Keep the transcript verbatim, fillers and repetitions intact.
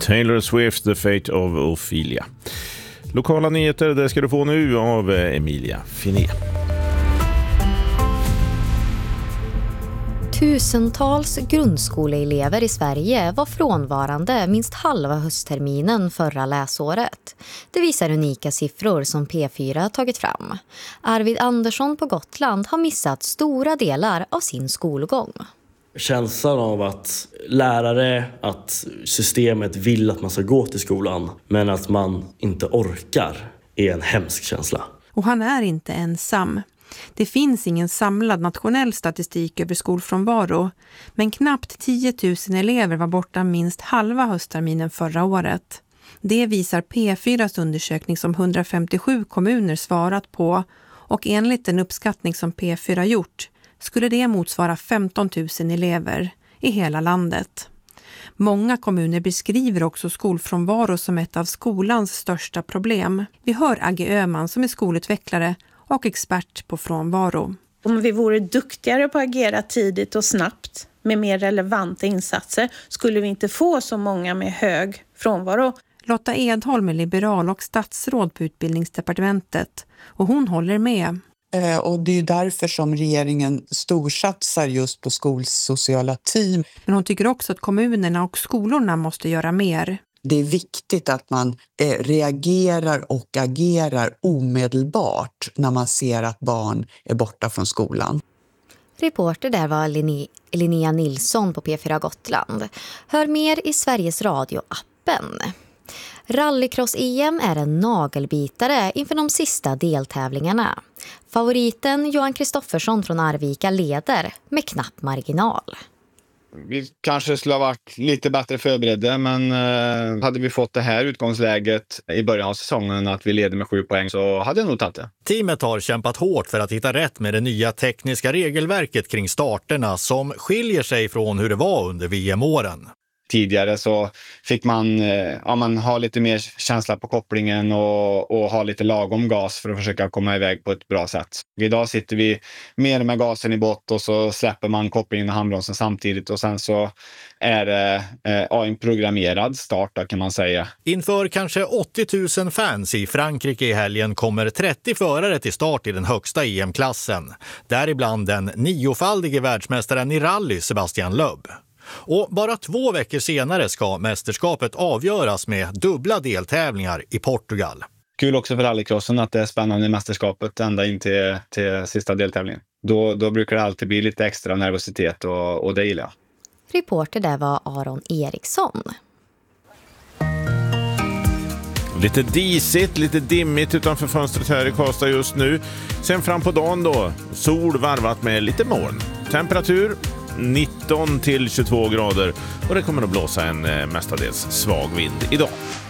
Taylor Swift, The Fate of Ophelia. Lokala nyheter, det ska du få nu av Emilia Finé. Tusentals grundskoleelever i Sverige var frånvarande minst halva höstterminen förra läsåret. Det visar unika siffror som P fyra tagit fram. Arvid Andersson på Gotland har missat stora delar av sin skolgång. Känslan av att lärare, att systemet vill att man ska gå till skolan men att man inte orkar är en hemsk känsla. Och han är inte ensam. Det finns ingen samlad nationell statistik över skolfrånvaro, men knappt tio tusen elever var borta minst halva höstterminen förra året. Det visar P fyras undersökning som hundrafemtiosju kommuner svarat på, och enligt en uppskattning som P fyra gjort skulle det motsvara femton tusen elever i hela landet. Många kommuner beskriver också skolfrånvaro som ett av skolans största problem. Vi hör Agge Öhman som är skolutvecklare och expert på frånvaro. Om vi vore duktigare på att agera tidigt och snabbt med mer relevanta insatser skulle vi inte få så många med hög frånvaro. Lotta Edholm är liberal och statsråd på utbildningsdepartementet, och hon håller med. Eh, och det är därför som regeringen storsatsar just på skolsociala team. Men hon tycker också att kommunerna och skolorna måste göra mer. Det är viktigt att man eh, reagerar och agerar omedelbart när man ser att barn är borta från skolan. Reporter där var Linne- Linnea Nilsson på P fyra Gotland. Hör mer i Sveriges Radio-appen. Rallycross-E M är en nagelbitare inför de sista deltävlingarna. Favoriten Johan Kristoffersson från Arvika leder med knapp marginal. Vi kanske skulle ha varit lite bättre förberedda, men eh, hade vi fått det här utgångsläget i början av säsongen att vi leder med sju poäng så hade jag nog tagit det. Teamet har kämpat hårt för att hitta rätt med det nya tekniska regelverket kring starterna som skiljer sig från hur det var under V M-åren. Tidigare så fick man, ja, man ha lite mer känsla på kopplingen och, och ha lite lagom gas för att försöka komma iväg på ett bra sätt. Idag sitter vi mer med gasen i bott och så släpper man kopplingen och handbromsen samtidigt, och sen så är det ja, en programmerad start kan man säga. Inför kanske åttio tusen fans i Frankrike i helgen kommer trettio förare till start i den högsta E M-klassen. Däribland den niofaldige världsmästaren i rally Sebastian Loeb. Och bara två veckor senare ska mästerskapet avgöras med dubbla deltävlingar i Portugal. Kul också för rallycrossen att det är spännande mästerskapet ända in till, till sista deltävlingen. Då, då brukar det alltid bli lite extra nervositet och, och det gillar jag. Reporter där var Aron Eriksson. Lite disigt, lite dimmigt utanför fönstret här i Karlstad just nu. Sen fram på dagen då, sol varvat med lite moln. Temperatur nitton till tjugotvå grader och det kommer att blåsa en mestadels svag vind idag.